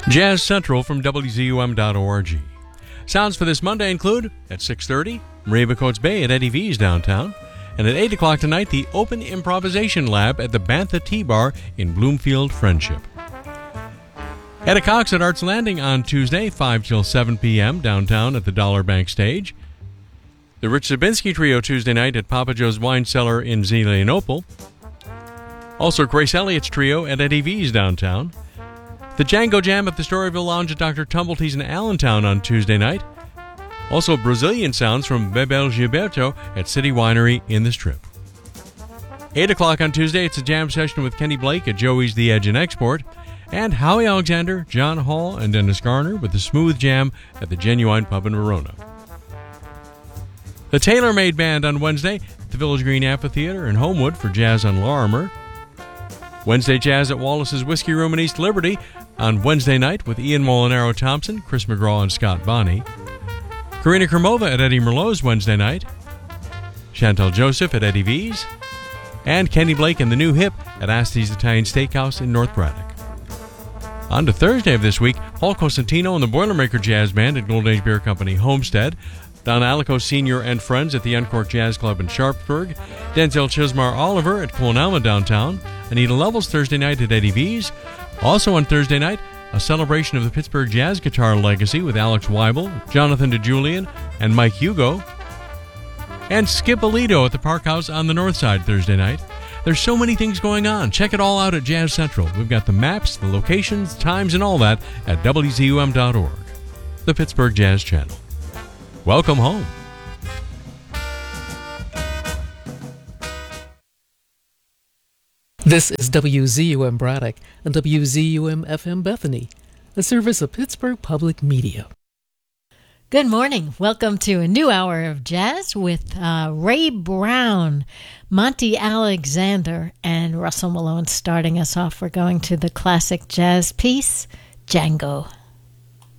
Jazz Central from WZUM.org. Sounds for this Monday include, at 6:30, Maria Bacotes Bay at Eddie V's downtown, and at 8 o'clock tonight, the Open Improvisation Lab at the Bantha Tea Bar in Bloomfield Friendship. Etta Cox at Arts Landing on Tuesday, 5 till 7 p.m. downtown at the Dollar Bank Stage. The Rich Zabinski Trio Tuesday night at Papa Joe's Wine Cellar in Zelienople. Also, Grace Elliott's Trio at Eddie V's downtown. The Django Jam at the Storyville Lounge at Dr. Tumbletee's in Allentown on Tuesday night. Also, Brazilian sounds from Bebel Gilberto at City Winery in the Strip. 8 o'clock on Tuesday, it's a jam session with Kenny Blake at Joey's The Edge and Export. And Howie Alexander, John Hall, and Dennis Garner with the Smooth Jam at the Genuine Pub in Verona. The Tailor-Made Band on Wednesday at the Village Green Amphitheater in Homewood for Jazz on Larimer. Wednesday Jazz at Wallace's Whiskey Room in East Liberty on Wednesday night with Ian Molinaro Thompson, Chris McGraw, and Scott Bonney. Karina Kermova at Eddie Merlot's Wednesday night. Chantal Joseph at Eddie V's. And Kenny Blake and the New Hip at Asti's Italian Steakhouse in North Braddock. On to Thursday of this week, Paul Cosentino and the Boilermaker Jazz Band at Golden Age Beer Company, Homestead. Don Alico Sr. and Friends at the Uncorked Jazz Club in Sharpsburg. Denzel Chismar Oliver at Clonalma downtown. Anita Levels Thursday night at Eddie V's. Also on Thursday night, a celebration of the Pittsburgh Jazz Guitar legacy with Alex Weibel, Jonathan DeJulian, and Mike Hugo. And Skip Alito at the Park House on the North Side Thursday night. There's so many things going on. Check it all out at Jazz Central. We've got the maps, the locations, times, and all that at WZUM.org, the Pittsburgh Jazz Channel. Welcome home. This is WZUM Braddock and WZUM FM Bethany, a service of Pittsburgh Public Media. Good morning. Welcome to a new hour of jazz with Ray Brown, Monty Alexander, and Russell Malone starting us off. We're going to the classic jazz piece, Django.